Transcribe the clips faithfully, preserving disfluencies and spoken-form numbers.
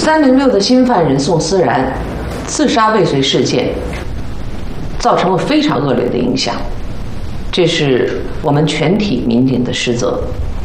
三零六的新犯人宋思然自杀未遂事件，造成了非常恶劣的影响，这是我们全体民警的失责。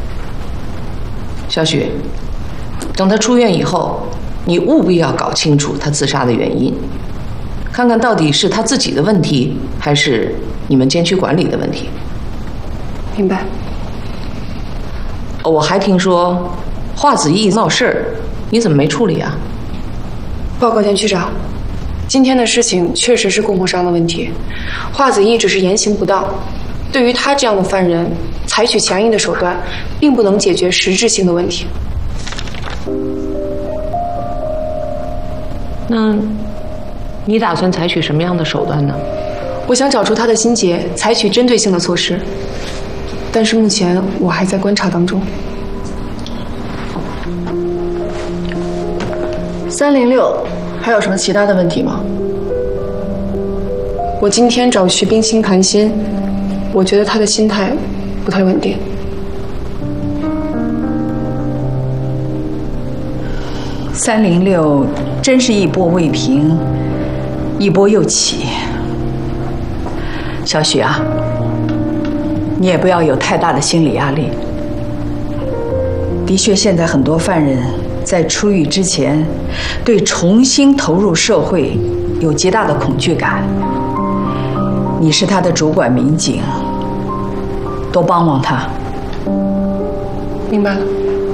小许，等他出院以后，你务必要搞清楚他自杀的原因，看看到底是他自己的问题，还是你们监区管理的问题。 明白。 哦，我还听说华子义闹事儿，你怎么没处理啊？ 报告监区长，今天的事情确实是供货商的问题，华子义只是言行不当，对于他这样的犯人，采取强硬的手段，并不能解决实质性的问题。 那，你打算采取什么样的手段呢？ 我想找出他的心结，采取针对性的措施，但是目前我还在观察当中。 三零六还有什么其他的问题吗？ 我今天找徐冰清谈心，我觉得他的心态不太稳定。 三零六真是一波未平，一波又起。小许啊，你也不要有太大的心理压力。的确，现在很多犯人在出狱之前，对重新投入社会有极大的恐惧感。你是他的主管民警，多帮帮他。 明白了。